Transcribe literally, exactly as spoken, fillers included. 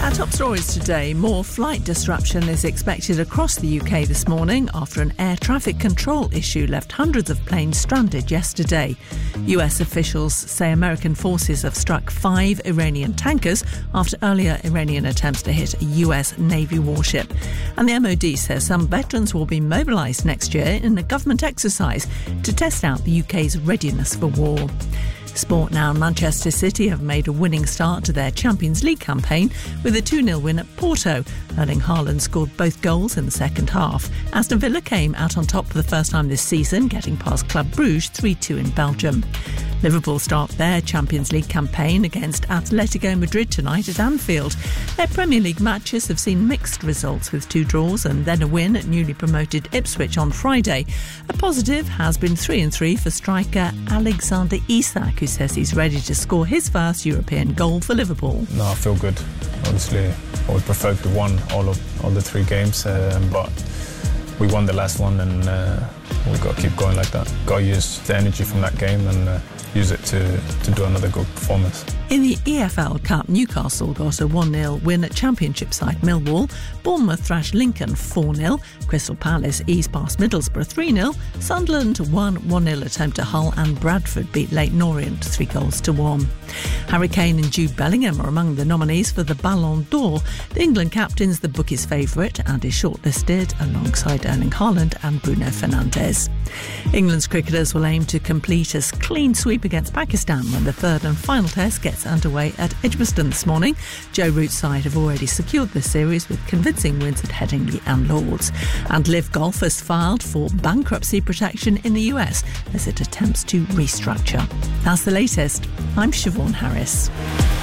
Our top stories today. More flight disruption is expected across the U K this morning after an air traffic control issue left hundreds of planes stranded yesterday. U S officials say American forces have struck five Iranian tankers after earlier Iranian attempts to hit a U S Navy warship. And the M O D says some veterans will be mobilised next year in a government exercise to test out the U K's readiness for war. Sport now. Manchester City have made a winning start to their Champions League campaign with a two nil win at Porto. Erling Haaland scored both goals in the second half. Aston Villa came out on top for the first time this season, getting past Club Brugge three two in Belgium. Liverpool start their Champions League campaign against Atletico Madrid tonight at Anfield. Their Premier League matches have seen mixed results with two draws and then a win at newly promoted Ipswich on Friday. A positive has been three and three for striker Alexander Isak, who says he's ready to score his first European goal for Liverpool. No, I feel good. Obviously, I would prefer to won all of all the three games, um, but we won the last one, and uh, we've got to keep going like that. Got to use the energy from that game and uh, use it to, to do another good performance. In the E F L Cup, Newcastle got a one nil win at Championship side Millwall. Bournemouth thrashed Lincoln four nil. Crystal Palace eased past Middlesbrough three nil. Sunderland won one nil attempt at Hull, and Bradford beat Leyton Orient three goals to one. Harry Kane and Jude Bellingham are among the nominees for the Ballon d'Or. The England captain's the bookies' favourite and is shortlisted alongside Erling Haaland and Bruno Fernandes. England's cricketers will aim to complete a clean sweep against Pakistan when the third and final test gets underway at Edgbaston this morning. Joe Root's side have already secured this series with convincing wins at Headingley and Lords. And Liv Golf has filed for bankruptcy protection in the U S as it attempts to restructure. That's the latest. I'm Siobhan Harris.